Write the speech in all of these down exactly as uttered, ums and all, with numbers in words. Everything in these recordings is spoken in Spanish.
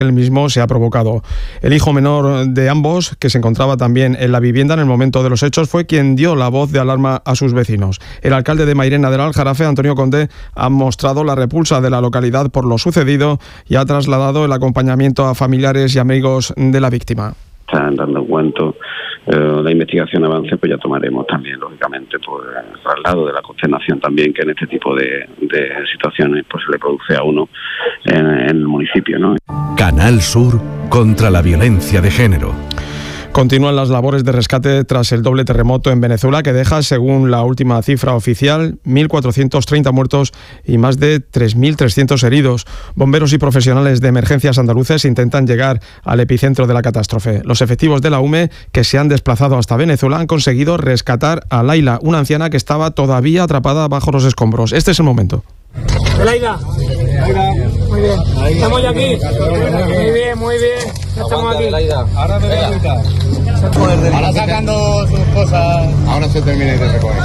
el mismo se ha provocado. El hijo menor de ambos, que se encontraba también en la vivienda en el momento de los hechos, fue quien dio la voz de alarma a sus vecinos. El alcalde de Mairena del Aljarafe, Antonio Conde, ha mostrado la repulsa de la localidad por lo sucedido y ha trasladado el acompañamiento a familiares y amigos de la víctima. Están dando cuenta, eh, la investigación avance, pues ya tomaremos también, lógicamente, pues el traslado de la consternación también que en este tipo de, de situaciones pues se le produce a uno en, en el municipio, ¿no? Canal Sur contra la violencia de género. Continúan las labores de rescate tras el doble terremoto en Venezuela que deja, según la última cifra oficial, mil cuatrocientos treinta muertos y más de tres mil trescientos heridos. Bomberos y profesionales de emergencias andaluces intentan llegar al epicentro de la catástrofe. Los efectivos de la U M E, que se han desplazado hasta Venezuela, han conseguido rescatar a Laila, una anciana que estaba todavía atrapada bajo los escombros. Este es el momento. Laila, Laila, muy bien. Estamos ya aquí. Muy bien, muy bien. Ya estamos aquí. Ahora me voy a Ahora sacando sus cosas. Ahora se termina de recoger.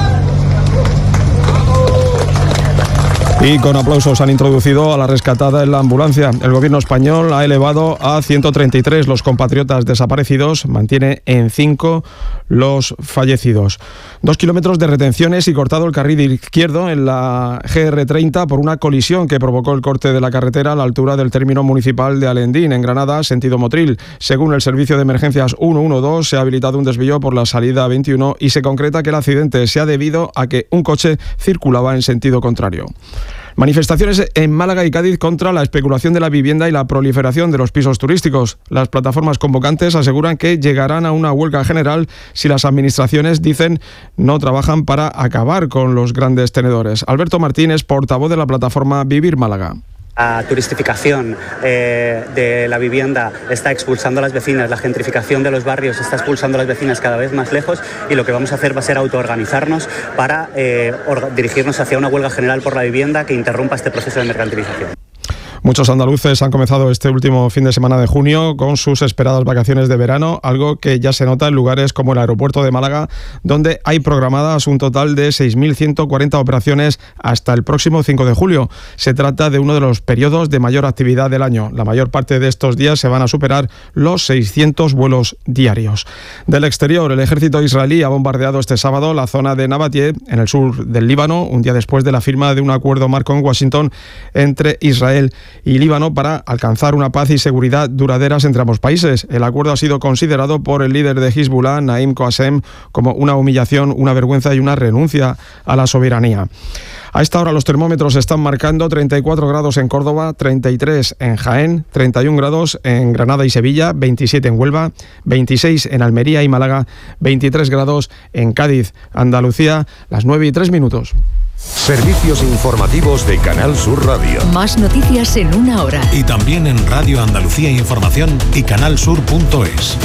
Y con aplausos han introducido a la rescatada en la ambulancia. El gobierno español ha elevado a ciento treinta y tres los compatriotas desaparecidos, mantiene en cinco los fallecidos. Dos kilómetros de retenciones y cortado el carril izquierdo en la G R treinta por una colisión que provocó el corte de la carretera a la altura del término municipal de Alendín, en Granada, sentido Motril. Según el servicio de emergencias ciento doce, se ha habilitado un desvío por la salida veintiuno y se concreta que el accidente se ha debido a que un coche circulaba en sentido contrario. Manifestaciones en Málaga y Cádiz contra la especulación de la vivienda y la proliferación de los pisos turísticos. Las plataformas convocantes aseguran que llegarán a una huelga general si las administraciones dicen no trabajan para acabar con los grandes tenedores. Alberto Martínez, portavoz de la plataforma Vivir Málaga. La turistificación eh, de la vivienda está expulsando a las vecinas, la gentrificación de los barrios está expulsando a las vecinas cada vez más lejos y lo que vamos a hacer va a ser autoorganizarnos para eh, or- dirigirnos hacia una huelga general por la vivienda que interrumpa este proceso de mercantilización. Muchos andaluces han comenzado este último fin de semana de junio con sus esperadas vacaciones de verano, algo que ya se nota en lugares como el aeropuerto de Málaga, donde hay programadas un total de seis mil ciento cuarenta operaciones hasta el próximo cinco de julio. Se trata de uno de los periodos de mayor actividad del año. La mayor parte de estos días se van a superar los seiscientos vuelos diarios. Del exterior, el ejército israelí ha bombardeado este sábado la zona de Nabatie, en el sur del Líbano, un día después de la firma de un acuerdo marco en Washington entre Israel y Líbano para alcanzar una paz y seguridad duraderas entre ambos países. El acuerdo ha sido considerado por el líder de Hezbollah, Naim Qassem, como una humillación, una vergüenza y una renuncia a la soberanía. A esta hora los termómetros están marcando treinta y cuatro grados en Córdoba, treinta y tres en Jaén, treinta y un grados en Granada y Sevilla, veintisiete en Huelva, veintiséis en Almería y Málaga, veintitrés grados en Cádiz, Andalucía, las nueve y tres minutos. Servicios informativos de Canal Sur Radio. Más noticias en una hora. Y también en Radio Andalucía Información y canal sur punto es.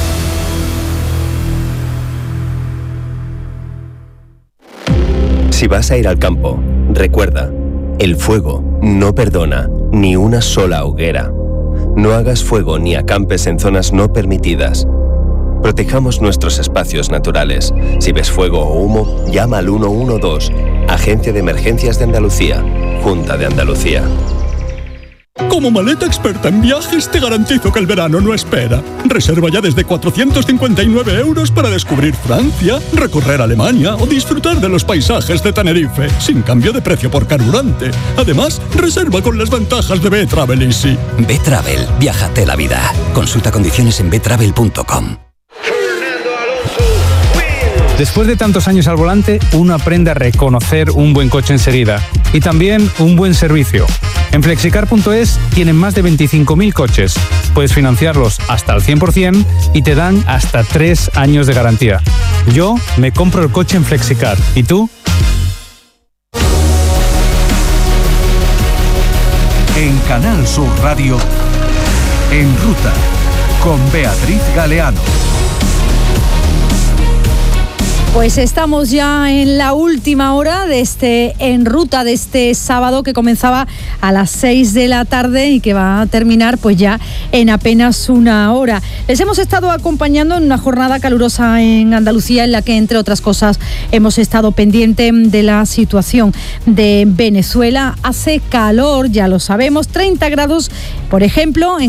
Si vas a ir al campo, recuerda, el fuego no perdona ni una sola hoguera. No hagas fuego ni acampes en zonas no permitidas. Protejamos nuestros espacios naturales. Si ves fuego o humo, llama al uno uno dos, Agencia de Emergencias de Andalucía, Junta de Andalucía. Como maleta experta en viajes te garantizo que el verano no espera. Reserva ya desde cuatrocientos cincuenta y nueve euros para descubrir Francia, recorrer Alemania o disfrutar de los paisajes de Tenerife, sin cambio de precio por carburante. Además, reserva con las ventajas de B-Travel Easy. B-Travel, viájate la vida. Consulta condiciones en b travel punto com. Después de tantos años al volante, uno aprende a reconocer un buen coche enseguida y también un buen servicio. En flexicar punto es tienen más de veinticinco mil coches. Puedes financiarlos hasta el cien por ciento y te dan hasta tres años de garantía. Yo me compro el coche en Flexicar. ¿Y tú? En Canal Sur Radio, En Ruta, con Beatriz Galeano. Pues estamos ya en la última hora de este En Ruta de este sábado que comenzaba a las seis de la tarde y que va a terminar pues ya en apenas una hora. Les hemos estado acompañando en una jornada calurosa en Andalucía en la que, entre otras cosas, hemos estado pendiente de la situación de Venezuela. Hace calor, ya lo sabemos, treinta grados, por ejemplo, en